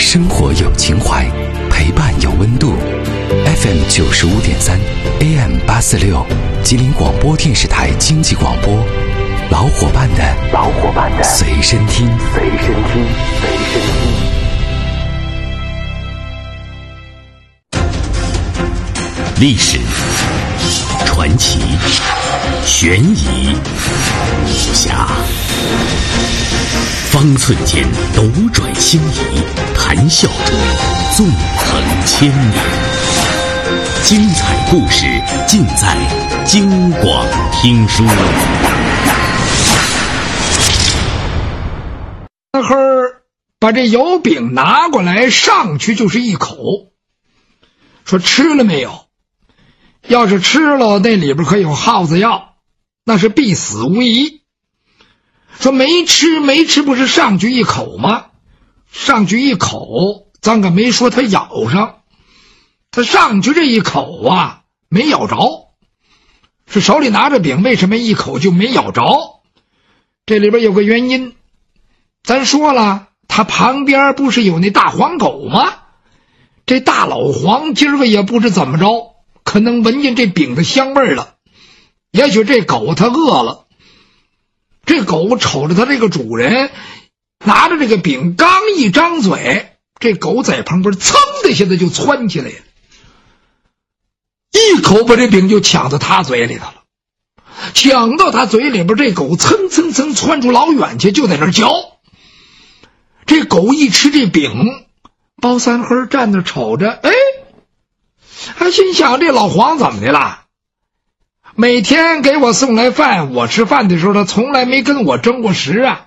生活有情怀，陪伴有温度。FM 95.3 AM 846，吉林广播电视台经济广播，老伙伴的随身听。历史、传奇、悬疑、武侠，方寸间斗转星移，谈笑中纵横千年。精彩故事尽在京广听书。 大黑儿把这油饼拿过来，上去就是一口，说吃了没有？要是吃了，那里边可有耗子药，那是必死无疑。说没吃不是上去一口吗？上去一口，咱可没说他咬上，他上去这一口啊，没咬着。是手里拿着饼，为什么一口就没咬着？这里边有个原因。咱说了，他旁边不是有那大黄狗吗？这大老黄今儿个也不知怎么着，可能闻见这饼的香味了。也许这狗它饿了，这狗瞅着它这个主人拿着这个饼，刚一张嘴，这狗在旁边噌的一下子就窜起来了，一口把这饼就抢到他嘴里头了。抢到他嘴里边，这狗蹭蹭蹭窜出老远去，就在那儿嚼。这狗一吃这饼，包三黑站那瞅着，还心想这老黄怎么的了？每天给我送来饭，我吃饭的时候他从来没跟我争过食啊。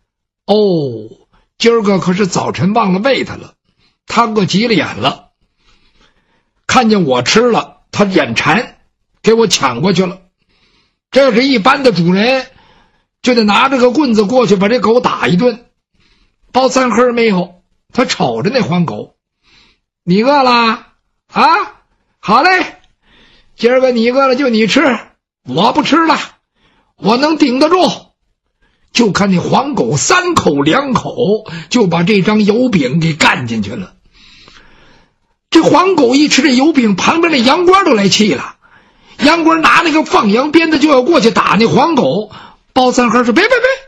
今儿个可是早晨忘了喂他了，他饿急了眼了，看见我吃了，他眼馋，给我抢过去了。这是一般的主人就得拿着个棍子过去把这狗打一顿。包三黑没有，他瞅着那黄狗，你饿了啊？好嘞，今儿个你饿了就你吃，我不吃了，我能顶得住。就看那黄狗3口2口就把这张油饼给干进去了。这黄狗一吃这油饼，旁边那杨官都来气了，杨官拿那个放羊鞭子就要过去打那黄狗。包三黑说别，